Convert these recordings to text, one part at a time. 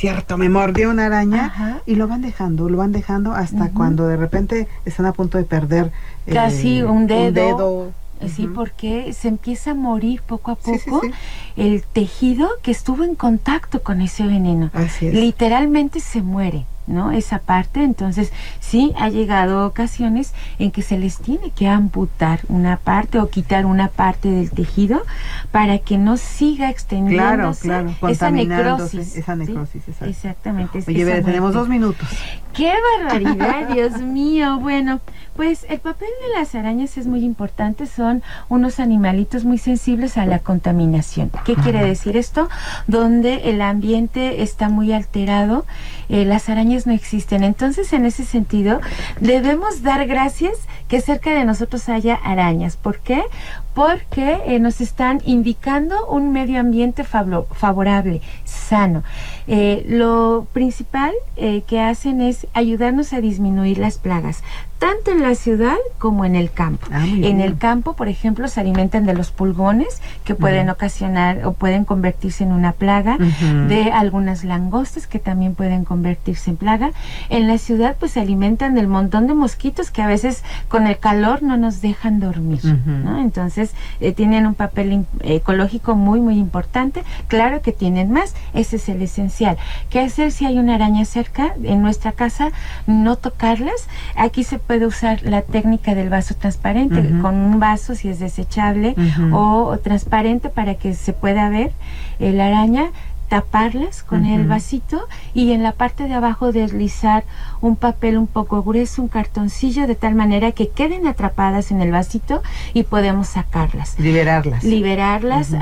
cierto, me mordió una araña. Ajá. Y lo van dejando hasta cuando de repente están a punto de perder casi un dedo. Sí, Ujú. porque se empieza a morir poco a Sí, sí, poco sí. el tejido que estuvo en contacto con ese veneno. Así es. Literalmente se muere, ¿no? Esa parte. Entonces, sí, ha llegado ocasiones en que se les tiene que amputar una parte o quitar una parte del tejido para que no siga extendiéndose esa contaminándose, necrosis. esa ¿sí? necrosis, exacto. Exactamente. Oye, esa Bere, tenemos muerte. 2 minutos. ¡Qué barbaridad, Dios mío! Bueno, pues el papel de las arañas es muy importante, son unos animalitos muy sensibles a la contaminación. ¿Qué quiere decir esto? Donde el ambiente está muy alterado, las arañas no existen. Entonces, en ese sentido, debemos dar gracias que cerca de nosotros haya arañas. ¿Por qué? Porque nos están indicando un medio ambiente favorable, sano. Lo principal que hacen es ayudarnos a disminuir las plagas, tanto en la ciudad como en el campo. En el campo, por ejemplo, se alimentan de los pulgones que pueden ocasionar o pueden convertirse en una plaga, de algunas langostas que también pueden convertirse en plaga. En la ciudad, pues se alimentan del montón de mosquitos que a veces con el calor no nos dejan dormir, ¿no? Entonces, tienen un papel ecológico muy, muy importante. Claro que tienen más, ese es el esencial. ¿Qué hacer si hay una araña cerca en nuestra casa? No tocarlas. Aquí se puede usar la técnica del vaso transparente, con un vaso si es desechable o transparente para que se pueda ver la araña, taparlas con el vasito y en la parte de abajo deslizar un papel un poco grueso, un cartoncillo, de tal manera que queden atrapadas en el vasito y podemos sacarlas. Liberarlas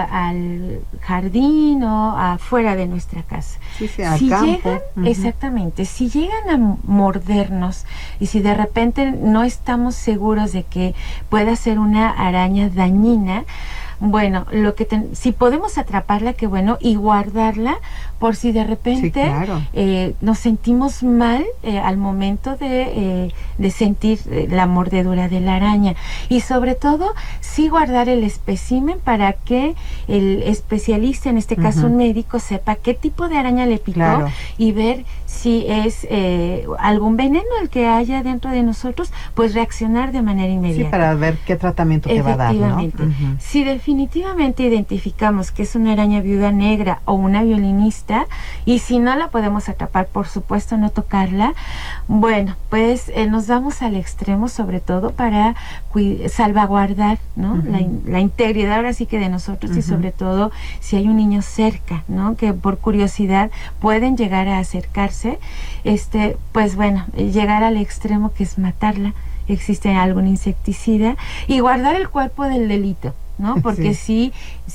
al jardín o afuera de nuestra casa. Sí, al campo. Llegan, exactamente, si llegan a mordernos y si de repente no estamos seguros de que pueda ser una araña dañina, bueno, si podemos atraparla, qué bueno, y guardarla por si de repente nos sentimos mal al momento de sentir la mordedura de la araña. Y sobre todo, sí guardar el espécimen para que el especialista, en este caso un médico, sepa qué tipo de araña le picó y ver si es algún veneno el que haya dentro de nosotros, pues reaccionar de manera inmediata. Sí, para ver qué tratamiento te va a dar, ¿no? Si definitivamente identificamos que es una araña viuda negra o una violinista, y si no la podemos atrapar, por supuesto no tocarla, bueno, pues nos vamos al extremo, sobre todo para salvaguardar, ¿no? La integridad ahora sí que de nosotros, y sobre todo si hay un niño cerca, ¿no? Que por curiosidad pueden llegar a acercarse, pues bueno, llegar al extremo que es matarla. Existe algún insecticida y guardar el cuerpo del delito, ¿no? Porque si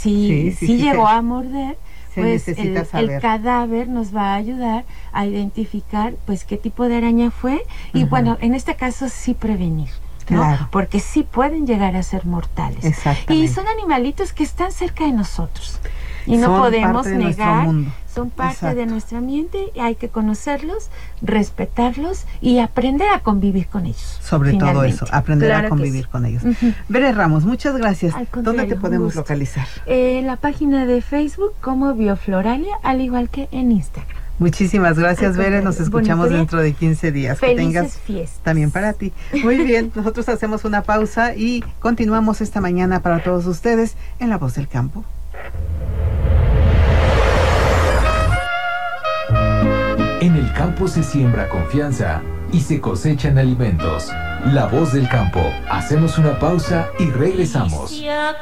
llegó a morder, pues el cadáver nos va a ayudar a identificar pues qué tipo de araña fue y bueno, en este caso sí prevenir, ¿no? Claro. Porque sí pueden llegar a ser mortales. Y son animalitos que están cerca de nosotros y no podemos negar, son parte de nuestro ambiente y hay que conocerlos, respetarlos y aprender a convivir con ellos. Sobre todo eso, aprender a convivir con ellos. Bere Ramos, muchas gracias. ¿Dónde te podemos localizar? En la página de Facebook como Biofloralia, al igual que en Instagram. Muchísimas gracias, Bere. Nos escuchamos dentro de 15 días. Felices que tengas fiestas. También para ti. Muy bien, nosotros hacemos una pausa y continuamos esta mañana para todos ustedes en La Voz del Campo. En el campo se siembra confianza y se cosechan alimentos. La Voz del Campo. Hacemos una pausa y regresamos.